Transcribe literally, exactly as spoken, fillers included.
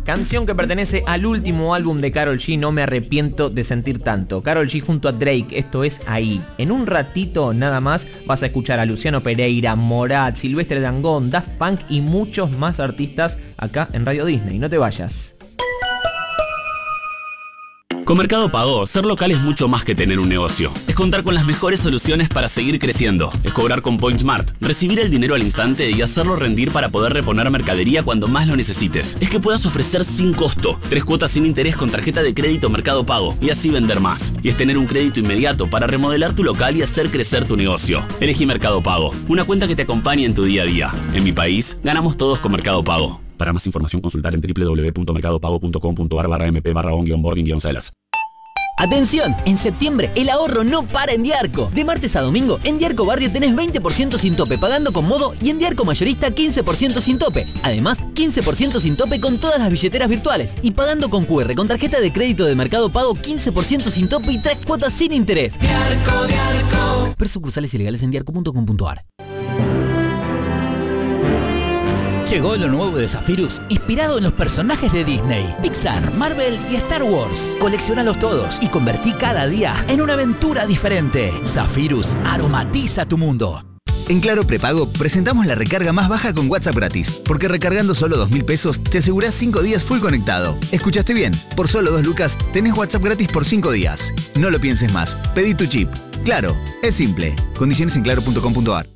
Canción que pertenece al último álbum de Karol G, No me arrepiento de sentir tanto. Karol G junto a Drake, esto es Ahí. En un ratito nada más vas a escuchar a Luciano Pereira, Morat, Silvestre Dangond, Daft Punk y muchos más artistas acá en Radio Disney. No te vayas. Con Mercado Pago, ser local es mucho más que tener un negocio. Es contar con las mejores soluciones para seguir creciendo. Es cobrar con PointsMart, recibir el dinero al instante y hacerlo rendir para poder reponer mercadería cuando más lo necesites. Es que puedas ofrecer sin costo, tres cuotas sin interés con tarjeta de crédito Mercado Pago y así vender más. Y es tener un crédito inmediato para remodelar tu local y hacer crecer tu negocio. Elegí Mercado Pago, una cuenta que te acompañe en tu día a día. En mi país, ganamos todos con Mercado Pago. Para más información consultar en doble u doble u doble u punto mercado pago punto com punto a r barra mp barra on onboarding sellers. ¡Atención! En septiembre el ahorro no para en Diarco. De martes a domingo, en Diarco Barrio tenés veinte por ciento sin tope pagando con modo y en Diarco Mayorista quince por ciento sin tope. Además, quince por ciento sin tope con todas las billeteras virtuales. Y pagando con cu erre con tarjeta de crédito de Mercado Pago quince por ciento sin tope y tres cuotas sin interés. Diarco, Diarco. Ver sucursales ilegales en diarco punto com punto a r. Llegó lo nuevo de Zephyrus, inspirado en los personajes de Disney, Pixar, Marvel y Star Wars. Coleccionalos todos y convertí cada día en una aventura diferente. Zephyrus aromatiza tu mundo. En Claro Prepago presentamos la recarga más baja con WhatsApp gratis, porque recargando solo dos mil pesos te asegurás cinco días full conectado. ¿Escuchaste bien? Por solo dos lucas tenés WhatsApp gratis por cinco días. No lo pienses más, pedí tu chip. Claro, es simple. Condiciones en claro punto com punto a r.